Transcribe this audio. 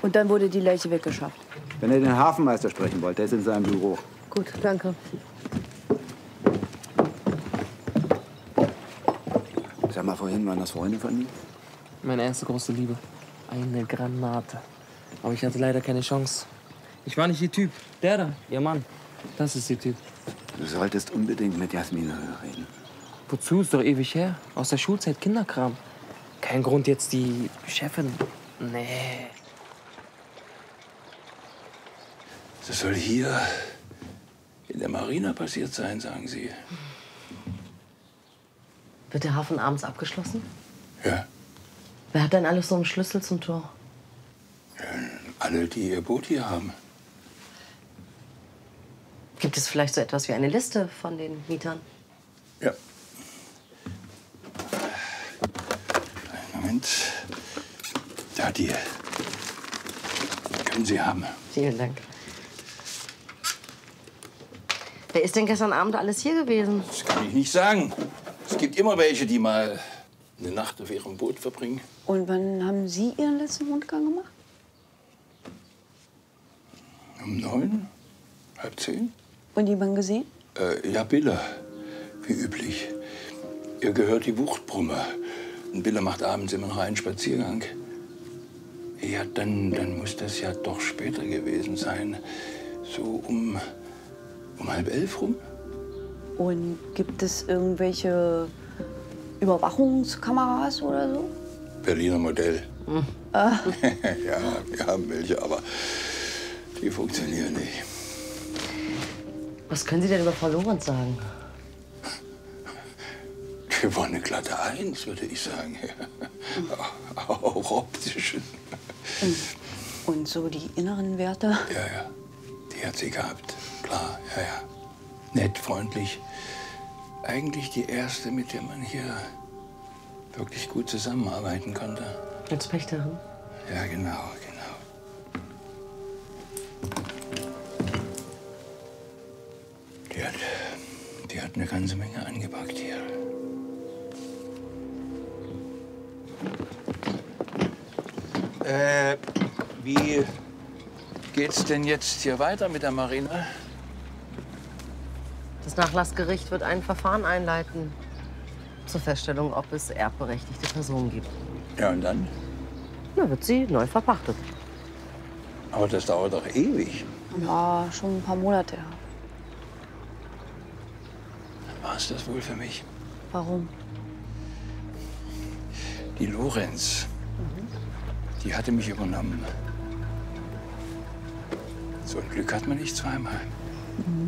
Und dann wurde die Leiche weggeschafft. Wenn ihr den Hafenmeister sprechen wollt, der ist in seinem Büro. Gut, danke. Sag mal, vorhin waren das Freunde von ihm? Meine erste große Liebe. Eine Granate. Aber ich hatte leider keine Chance. Ich war nicht ihr Typ. Der da, ihr Mann. Das ist ihr Typ. Du solltest unbedingt mit Jasmin reden. Wozu? Ist doch ewig her. Aus der Schulzeit Kinderkram. Kein Grund jetzt die Chefin. Nee. Das soll hier in der Marina passiert sein, sagen Sie. Wird der Hafen abends abgeschlossen? Ja. Wer hat denn alles so einen Schlüssel zum Tor? Alle, die ihr Boot hier haben. Gibt es vielleicht so etwas wie eine Liste von den Mietern? Ja. Moment. Da, die können Sie haben. Vielen Dank. Wer ist denn gestern Abend alles hier gewesen? Das kann ich nicht sagen. Es gibt immer welche, die mal eine Nacht auf ihrem Boot verbringen. Und wann haben Sie Ihren letzten Rundgang gemacht? Um 9, halb 10. Und jemanden gesehen? Ja, Bille, wie üblich. Ihr gehört die Wuchtbrumme. Und Bille macht abends immer noch einen Spaziergang. Ja, dann muss das ja doch später gewesen sein. So um 10:30 rum. Und gibt es irgendwelche Überwachungskameras oder so? Berliner Modell. Ja, wir haben welche, aber die funktionieren nicht. Was können Sie denn über Frau Lorenz sagen? Die war eine glatte Eins, würde ich sagen. Auch optisch. Und so die inneren Werte? Ja, die hat sie gehabt. Klar, ja. Nett, freundlich. Eigentlich die erste, mit der man hier wirklich gut zusammenarbeiten konnte. Als Pächterin? Ja, genau. Die hat eine ganze Menge angepackt hier. Wie geht's denn jetzt hier weiter mit der Marina? Das Nachlassgericht wird ein Verfahren einleiten zur Feststellung, ob es erbberechtigte Personen gibt. Ja, und dann? Na, wird sie neu verpachtet. Aber das dauert doch ewig. Ja, schon ein paar Monate. War es das wohl für mich? Warum? Die Lorenz, die hatte mich übernommen. So ein Glück hat man nicht zweimal.